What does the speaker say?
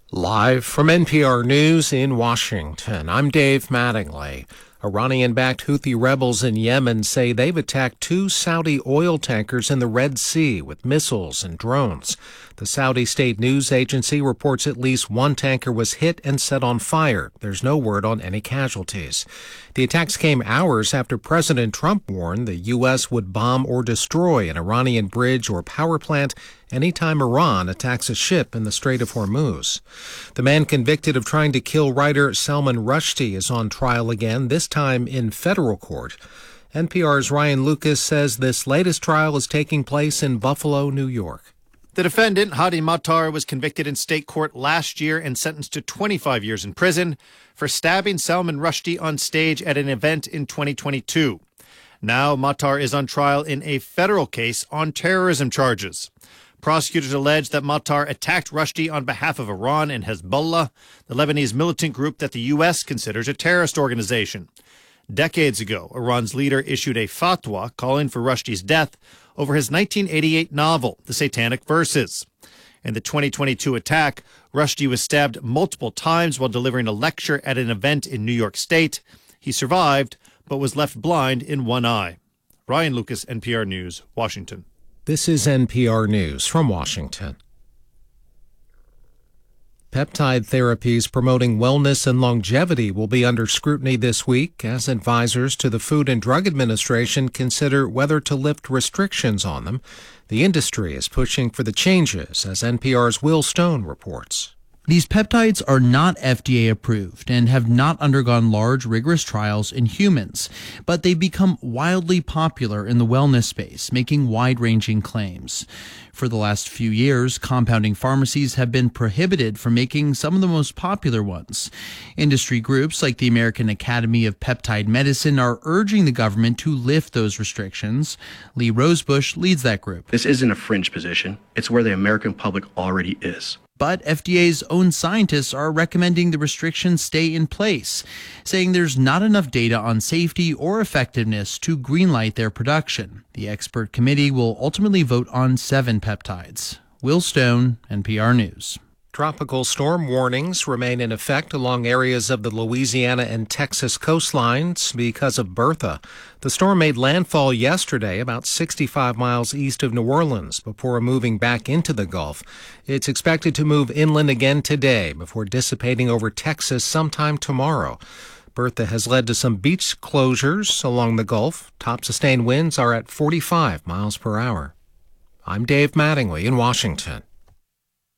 Live from NPR News in Washington, I'm Dave Mattingly. Iranian-backed Houthi rebels in Yemen say they've attacked 2 Saudi oil tankers in the Red Sea with missiles and drones. The Saudi state news agency reports at least 1 tanker was hit and set on fire. There's no word on any casualties. The attacks came hours after President Trump warned the U.S. would bomb or destroy an Iranian bridge or power plant anytime Iran attacks a ship in the Strait of Hormuz. The man convicted of trying to kill writer Salman Rushdie is on trial again, this time in federal court. NPR's Ryan Lucas says this latest trial is taking place in Buffalo, New York. The defendant, Hadi Matar, was convicted in state court last year and sentenced to 25 years in prison for stabbing Salman Rushdie on stage at an event in 2022. Now Matar is on trial in a federal case on terrorism charges. Prosecutors allege that Matar attacked Rushdie on behalf of Iran and Hezbollah, the Lebanese militant group that the U.S. considers a terrorist organization. Decades ago, Iran's leader issued a fatwa calling for Rushdie's death over his 1988 novel, The Satanic Verses. In the 2022 attack, Rushdie was stabbed multiple times while delivering a lecture at an event in New York State. He survived, but was left blind in one eye. Ryan Lucas, NPR News, Washington. This is NPR News from Washington. Peptide therapies promoting wellness and longevity will be under scrutiny this week as advisors to the Food and Drug Administration consider whether to lift restrictions on them. The industry is pushing for the changes, as NPR's Will Stone reports. These peptides are not FDA approved and have not undergone large, rigorous trials in humans, but they've become wildly popular in the wellness space, making wide-ranging claims. For the last few years, compounding pharmacies have been prohibited from making some of the most popular ones. Industry groups like the American Academy of Peptide Medicine are urging the government to lift those restrictions. Lee Rosebush leads that group. This isn't a fringe position. It's where the American public already is. But FDA's own scientists are recommending the restrictions stay in place, saying there's not enough data on safety or effectiveness to greenlight their production. The expert committee will ultimately vote on 7 peptides. Will Stone, NPR News. Tropical storm warnings remain in effect along areas of the Louisiana and Texas coastlines because of Bertha. The storm made landfall yesterday about 65 miles east of New Orleans before moving back into the Gulf. It's expected to move inland again today before dissipating over Texas sometime tomorrow. Bertha has led to some beach closures along the Gulf. Top sustained winds are at 45 miles per hour. I'm Dave Mattingly in Washington.